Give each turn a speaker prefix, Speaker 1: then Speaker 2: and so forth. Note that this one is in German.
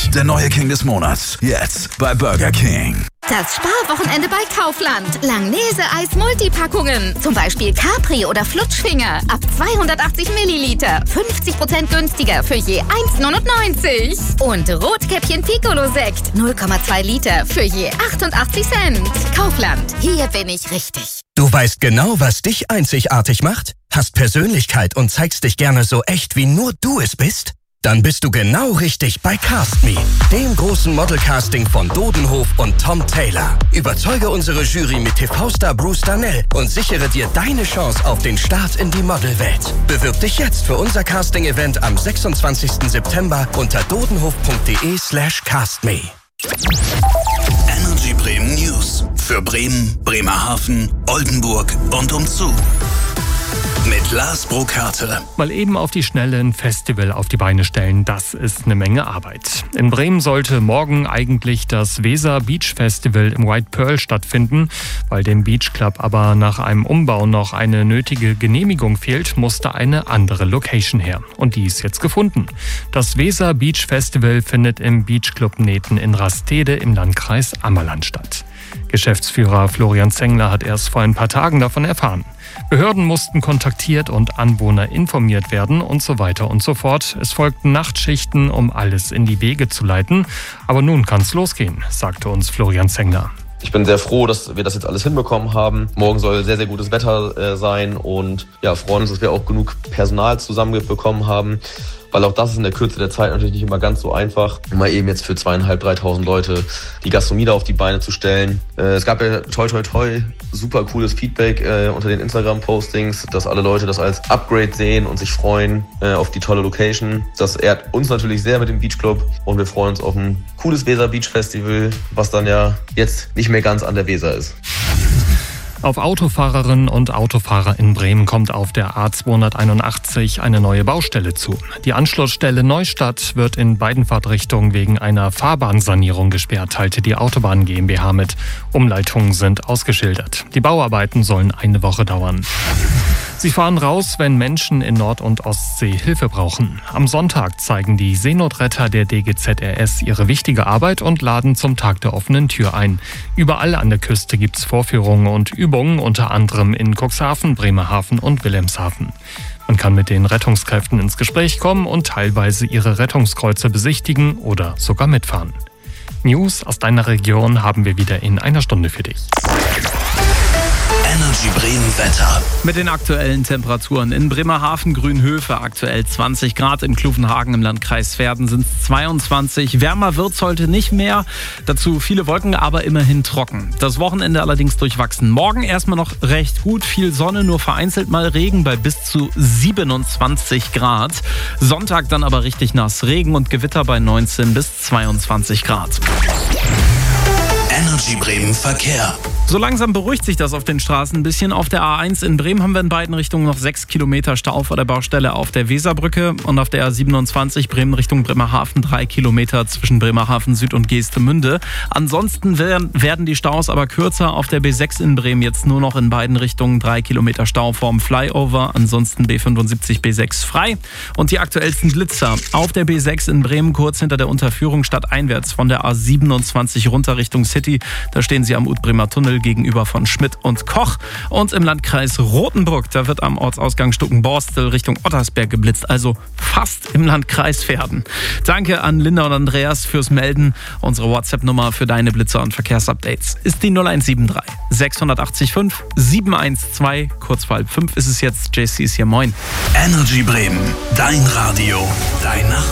Speaker 1: Kaufland, der neue King des Monats. Jetzt bei Burger King.
Speaker 2: Das Sparwochenende bei Kaufland. Langnese-Eis Multipackungen. Zum Beispiel Capri oder Flutschfinger. Ab 280 Milliliter. 50% günstiger für je 1,99. Und Rotkäppchen Piccolo-Sekt. 0,2 Liter für je 88 Cent. Kaufland. Hier bin ich richtig.
Speaker 3: Du weißt genau, was dich einzigartig macht? Hast Persönlichkeit und zeigst dich gerne so echt, wie nur du es bist? Dann bist du genau richtig bei Cast Me, dem großen Modelcasting von Dodenhof und Tom Taylor. Überzeuge unsere Jury mit TV-Star Bruce Darnell und sichere dir deine Chance auf den Start in die Modelwelt. Bewirb dich jetzt für unser Casting-Event am 26. September unter dodenhof.de/castme.
Speaker 1: Energy Bremen News. Für Bremen, Bremerhaven, Oldenburg und umzu. Mit Lars Brokarte.
Speaker 4: Mal eben auf die Schnelle ein Festival auf die Beine stellen, das ist eine Menge Arbeit. In Bremen sollte morgen eigentlich das Weser Beach Festival im White Pearl stattfinden. Weil dem Beach Club aber nach einem Umbau noch eine nötige Genehmigung fehlt, musste eine andere Location her. Und die ist jetzt gefunden. Das Weser Beach Festival findet im Beach Club Neten in Rastede im Landkreis Ammerland statt. Geschäftsführer Florian Zengler hat erst vor ein paar Tagen davon erfahren. Behörden mussten kontaktiert und Anwohner informiert werden und so weiter und so fort. Es folgten Nachtschichten, um alles in die Wege zu leiten. Aber nun kann's losgehen, sagte uns Florian Zengler.
Speaker 5: Ich bin sehr froh, dass wir das jetzt alles hinbekommen haben. Morgen soll sehr, sehr gutes Wetter sein und ja, freuen uns, dass wir auch genug Personal zusammenbekommen haben. Weil auch das ist in der Kürze der Zeit natürlich nicht immer ganz so einfach, um mal eben jetzt für 2.500, 3.000 Leute die Gastronomie da auf die Beine zu stellen. Es gab ja toi super cooles Feedback unter den Instagram-Postings, dass alle Leute das als Upgrade sehen und sich freuen auf die tolle Location. Das ehrt uns natürlich sehr mit dem Beach Club und wir freuen uns auf ein cooles Weser Beach Festival, was dann ja jetzt nicht mehr ganz an der Weser ist.
Speaker 4: Auf Autofahrerinnen und Autofahrer in Bremen kommt auf der A281 eine neue Baustelle zu. Die Anschlussstelle Neustadt wird in beiden Fahrtrichtungen wegen einer Fahrbahnsanierung gesperrt, teilte die Autobahn GmbH mit. Umleitungen sind ausgeschildert. Die Bauarbeiten sollen eine Woche dauern. Sie fahren raus, wenn Menschen in Nord- und Ostsee Hilfe brauchen. Am Sonntag zeigen die Seenotretter der DGZRS ihre wichtige Arbeit und laden zum Tag der offenen Tür ein. Überall an der Küste gibt's Vorführungen und Übungen, unter anderem in Cuxhaven, Bremerhaven und Wilhelmshaven. Man kann mit den Rettungskräften ins Gespräch kommen und teilweise ihre Rettungskreuzer besichtigen oder sogar mitfahren. News aus deiner Region haben wir wieder in einer Stunde für dich.
Speaker 1: Energy Bremen Wetter.
Speaker 6: Mit den aktuellen Temperaturen in Bremerhaven, Grünhöfe aktuell 20 Grad, in Klufenhagen im Landkreis Verden sind es 22. Wärmer wird's heute nicht mehr, dazu viele Wolken, aber immerhin trocken. Das Wochenende allerdings durchwachsen. Morgen erstmal noch recht gut, viel Sonne, nur vereinzelt mal Regen bei bis zu 27 Grad. Sonntag dann aber richtig nass, Regen und Gewitter bei 19 bis 22 Grad.
Speaker 1: Energy Bremen Verkehr.
Speaker 6: So langsam beruhigt sich das auf den Straßen ein bisschen. Auf der A1 in Bremen haben wir in beiden Richtungen noch 6 Kilometer Stau vor der Baustelle auf der Weserbrücke. Und auf der A27 Bremen Richtung Bremerhaven 3 Kilometer zwischen Bremerhaven Süd und Geestemünde. Ansonsten werden die Staus aber kürzer. Auf der B6 in Bremen jetzt nur noch in beiden Richtungen 3 Kilometer Stau vorm Flyover. Ansonsten B75, B6 frei. Und die aktuellsten Blitzer. Auf der B6 in Bremen kurz hinter der Unterführung stadteinwärts von der A27 runter Richtung City. Da stehen sie am Utbremer Tunnel gegenüber von Schmidt und Koch. Und im Landkreis Rothenburg, da wird am Ortsausgang Stuckenborstel Richtung Ottersberg geblitzt, also fast im Landkreis Verden. Danke an Linda und Andreas fürs Melden. Unsere WhatsApp-Nummer für deine Blitzer und Verkehrsupdates ist die 0173 680 5 712. Kurz vor 4:30 ist es jetzt. JC ist hier, moin.
Speaker 1: Energy Bremen, dein Radio, dein Nachbar.